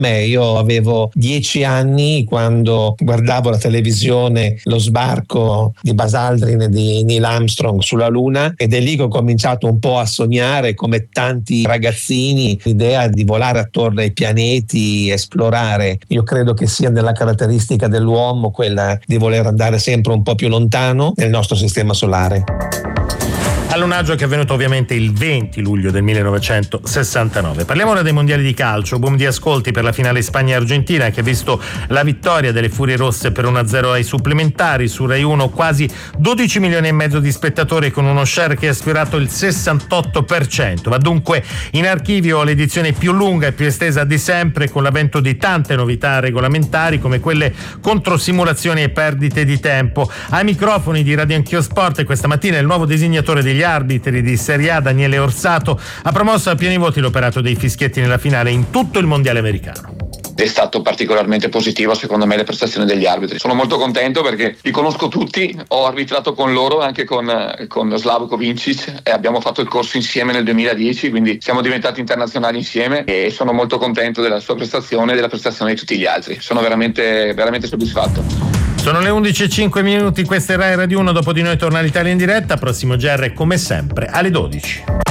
Io avevo 10 anni quando guardavo la televisione lo sbarco di Buzz Aldrin e di Neil Armstrong sulla Luna, ed è lì che ho cominciato un po' a sognare, come tanti ragazzini, l'idea di volare attorno ai pianeti, esplorare. Io credo che sia nella caratteristica dell'uomo quella di voler andare sempre un po' più lontano nel nostro sistema solare. Allunaggio che è avvenuto ovviamente il 20 luglio del 1969. Parliamo ora dei mondiali di calcio. Boom di ascolti per la finale Spagna-Argentina, che ha visto la vittoria delle Furie Rosse per 1-0 ai supplementari. Su Rai 1 quasi 12 milioni e mezzo di spettatori, con uno share che ha sfiorato il 68%. Va dunque in archivio l'edizione più lunga e più estesa di sempre, con l'avvento di tante novità regolamentari, come quelle contro simulazioni e perdite di tempo. Ai microfoni di Radio Anch'io Sport questa mattina il nuovo designatore degli arbitri di Serie A, Daniele Orsato, ha promosso a pieni voti l'operato dei fischietti nella finale in tutto il mondiale americano. È stato particolarmente positivo secondo me le prestazioni degli arbitri. Sono molto contento perché li conosco tutti, ho arbitrato con loro, anche con Slavko Vincic, e abbiamo fatto il corso insieme nel 2010, quindi siamo diventati internazionali insieme, e sono molto contento della sua prestazione e della prestazione di tutti gli altri. Sono veramente, veramente soddisfatto. Sono le 11:05, questa è Rai Radio 1, dopo di noi torna l'Italia in diretta, prossimo GR come sempre alle 12.